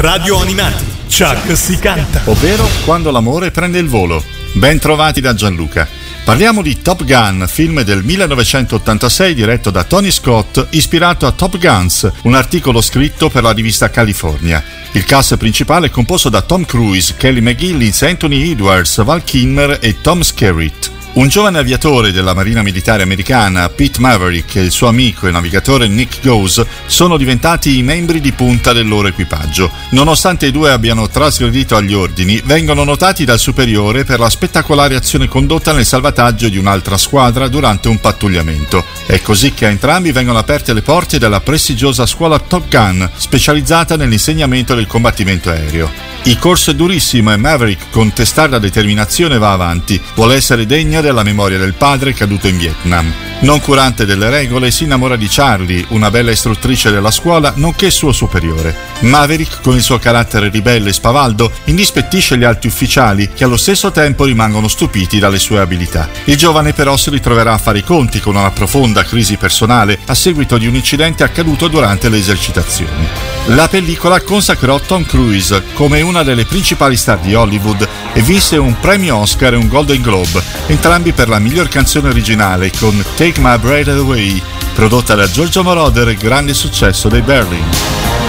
Radio Animati, Chuck si canta. Ovvero Quando l'amore prende il volo. Ben trovati da Gianluca. Parliamo di Top Gun, film del 1986 diretto da Tony Scott, ispirato a Top Guns, un articolo scritto per la rivista California. Il cast principale è composto da Tom Cruise, Kelly McGillis, Anthony Edwards, Val Kilmer e Tom Skerritt. Un giovane aviatore della Marina Militare Americana, Pete Maverick, e il suo amico e navigatore Nick Goose sono diventati i membri di punta del loro equipaggio. Nonostante i due abbiano trasgredito agli ordini, vengono notati dal superiore per la spettacolare azione condotta nel salvataggio di un'altra squadra durante un pattugliamento. È così che a entrambi vengono aperte le porte della prestigiosa scuola Top Gun, specializzata nell'insegnamento del combattimento aereo. Il corso è durissimo e Maverick, con testarda determinazione, va avanti. Vuole essere degno della memoria del padre caduto in Vietnam. Non curante delle regole, si innamora di Charlie, una bella istruttrice della scuola, nonché suo superiore. Maverick, con il suo carattere ribelle e spavaldo, indispettisce gli alti ufficiali, che allo stesso tempo rimangono stupiti dalle sue abilità. Il giovane però si ritroverà a fare i conti con una profonda crisi personale a seguito di un incidente accaduto durante le esercitazioni. La pellicola consacrò Tom Cruise come una delle principali star di Hollywood e vinse un premio Oscar e un Golden Globe, entrambi per la miglior canzone originale con Take My Breath Away, prodotta da Giorgio Moroder e grande successo dei Berlin.